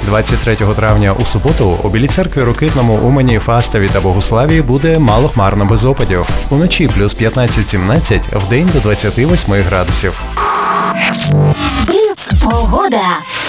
23 травня у суботу у Білій церкві Рокитному, Умані, Фастові та Богуславі буде малохмарно без опадів. Уночі плюс 15-17, вдень до 28 градусів. Бліц погода.